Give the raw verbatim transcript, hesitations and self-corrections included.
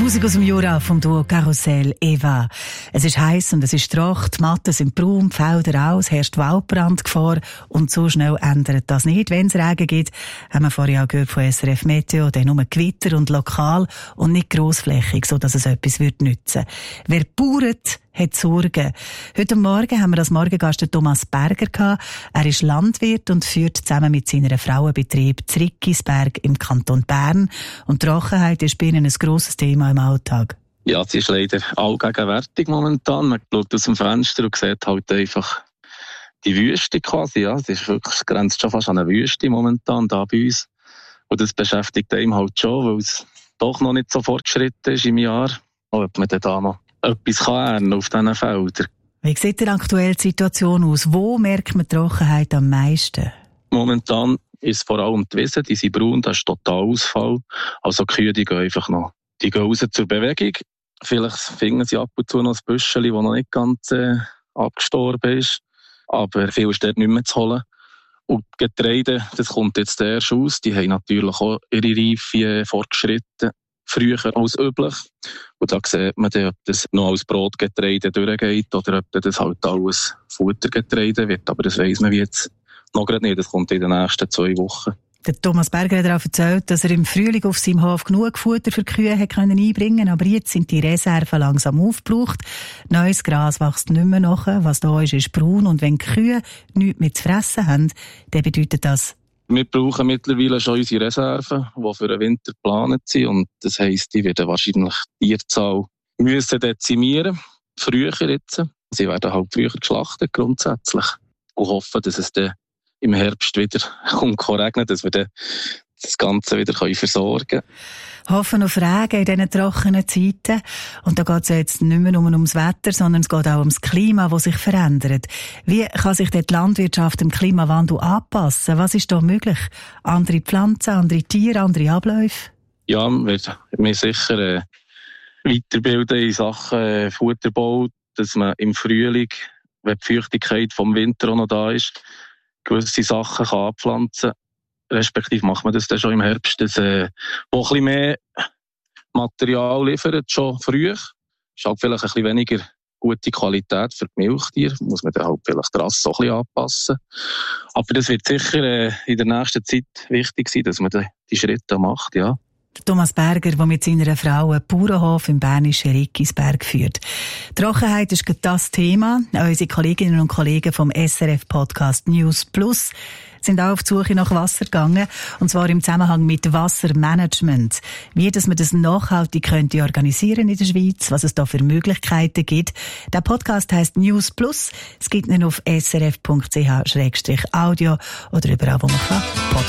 Musik aus dem Jura vom Duo Karussell Eva. Es ist heiß und es ist trocken, die Matten sind braun, die Felder auch, es herrscht Waldbrandgefahr und so schnell ändert das nicht. Wenn es Regen gibt, haben wir vorhin auch gehört von S R F Meteo, dann nur Gewitter und lokal und nicht grossflächig, sodass es etwas wird nützen. Wer bauert, hat Sorgen. Heute Morgen haben wir als Morgengast Thomas Berger gehabt. Er ist Landwirt und führt zusammen mit seiner Frau einen Betrieb in Rickisberg im Kanton Bern. Und Trockenheit ist bei ihnen ein grosses Thema im Alltag. Ja, sie ist leider allgegenwärtig momentan. Man schaut aus dem Fenster und sieht halt einfach die Wüste quasi. Ja, es ist wirklich, es grenzt schon fast an eine Wüste momentan da bei uns. Und das beschäftigt einem halt schon, weil es doch noch nicht so fortgeschritten ist im Jahr. Ob man dann da noch etwas kann ernten auf diesen Feldern. Wie sieht die aktuelle Situation aus? Wo merkt man die Trockenheit am meisten? Momentan ist vor allem die Wiese, die sind braun, das ist total Ausfall. Also die Kühe, die gehen einfach noch, die gehen raus zur Bewegung. Vielleicht finden sie ab und zu noch ein Büschel, das noch nicht ganz äh, abgestorben ist. Aber viel ist dort nicht mehr zu holen. Und die Getreide, das kommt jetzt erst aus, die haben natürlich auch ihre Reife fortgeschritten. Früher als üblich. Und da sieht man dann, ob das noch als Brotgetreide durchgeht oder ob das halt alles Futtergetreide wird. Aber das weiss man jetzt noch gerade nicht. Das kommt in den nächsten zwei Wochen. Der Thomas Berger hat auch erzählt, dass er im Frühling auf seinem Hof genug Futter für die Kühe hat können einbringen konnte. Aber jetzt sind die Reserven langsam aufgebraucht. Neues Gras wächst nicht mehr nach. Was da ist, ist braun. Und wenn die Kühe nichts mehr zu fressen haben, dann bedeutet das, wir brauchen mittlerweile schon unsere Reserven, die für den Winter geplant sind. Und das heisst, die werden wahrscheinlich die Tierzahl müssen dezimieren. Früher jetzt. Sie werden halt früher geschlachtet grundsätzlich. Und hoffen, dass es dann im Herbst wieder kommt regnen, dass wir dann das Ganze wieder versorgen können. Hoffen auf Regen in diesen trockenen Zeiten. Und da geht es ja jetzt nicht mehr nur ums Wetter, sondern es geht auch ums Klima, das sich verändert. Wie kann sich die Landwirtschaft dem Klimawandel anpassen? Was ist da möglich? Andere Pflanzen, andere Tiere, andere Abläufe? Ja, wir werden sicher äh, weiterbilden in Sachen äh, Futterbau, dass man im Frühling, wenn die Feuchtigkeit vom Winter auch noch da ist, gewisse Sachen kann anpflanzen kann. Respektive macht man das dann schon im Herbst, dass äh, auch ein bisschen mehr Material liefert, schon früh. Ist halt vielleicht ein bisschen weniger gute Qualität für die Milchtiere. Muss man dann halt vielleicht die Rasse auch ein bisschen anpassen. Aber das wird sicher äh, in der nächsten Zeit wichtig sein, dass man die Schritte macht, ja. Thomas Berger, der mit seiner Frau einen Bauernhof im bernischen Rickisberg führt. Trockenheit ist das Thema. Auch unsere Kolleginnen und Kollegen vom S R F-Podcast News Plus sind auch auf die Suche nach Wasser gegangen. Und zwar im Zusammenhang mit Wassermanagement. Wie dass man das nachhaltig könnte organisieren in der Schweiz, was es da für Möglichkeiten gibt. Der Podcast heisst News Plus. Es gibt ihn auf s r f punkt c h slash audio oder überall, wo man kann.